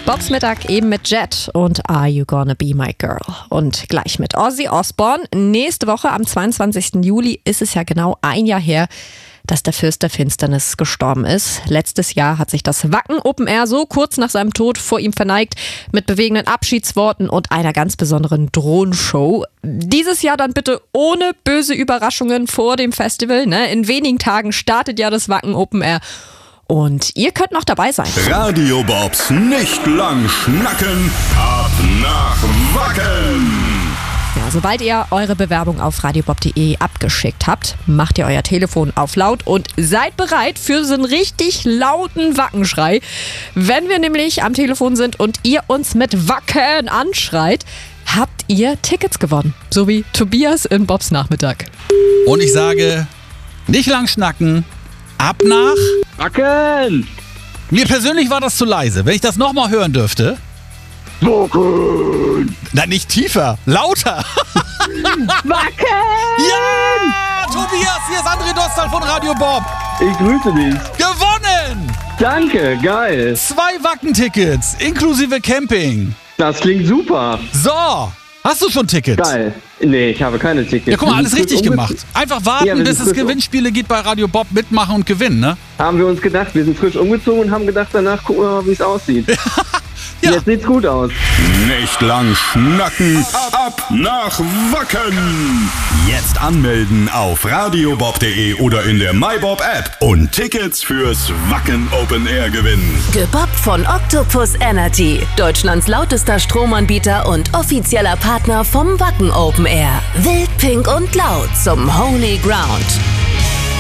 Bobs Mittag eben mit Jet und Are You Gonna Be My Girl? Und gleich mit Ozzy Osbourne. Nächste Woche am 22. Juli ist es ja genau ein Jahr her, dass der Fürst der Finsternis gestorben ist. Letztes Jahr hat sich das Wacken Open Air so kurz nach seinem Tod vor ihm verneigt mit bewegenden Abschiedsworten und einer ganz besonderen Drohenshow. Dieses Jahr dann bitte ohne böse Überraschungen vor dem Festival. In wenigen Tagen startet ja das Wacken Open Air. Und ihr könnt noch dabei sein. Radio Bobs nicht lang schnacken, ab nach Wacken. Ja, sobald ihr eure Bewerbung auf radiobob.de abgeschickt habt, macht ihr euer Telefon auf laut und seid bereit für so einen richtig lauten Wackenschrei. Wenn wir nämlich am Telefon sind und ihr uns mit Wacken anschreit, habt ihr Tickets gewonnen. So wie Tobias in Bobs Nachmittag. Und ich sage, nicht lang schnacken, ab nach Wacken! Mir persönlich war das zu leise. Wenn ich das nochmal hören dürfte. Wacken! Na, nicht tiefer, lauter. Wacken! Ja! Tobias, hier ist André Dostal von Radio Bob. Ich grüße dich. Gewonnen! Danke, geil. 2 Wacken-Tickets, inklusive Camping. Das klingt super. So, hast du schon Tickets? Geil. Nee, ich habe keine Tickets. Ja, guck mal, Wir alles sind richtig frisch gemacht. Einfach warten, Ja, wir bis sind es frisch Gewinnspiele gibt bei Radio Bob. Mitmachen und gewinnen, ne? Haben wir uns gedacht, wir sind frisch umgezogen und haben gedacht, danach gucken wir mal, wie es aussieht. Ja. Jetzt sieht's gut aus. Nicht lang schnacken, ab nach Wacken. Jetzt anmelden auf radiobob.de oder in der MyBob App und Tickets fürs Wacken Open Air gewinnen. Gebobbt von Octopus Energy, Deutschlands lautester Stromanbieter und offizieller Partner vom Wacken Open Air. Wild, pink und laut zum Holy Ground.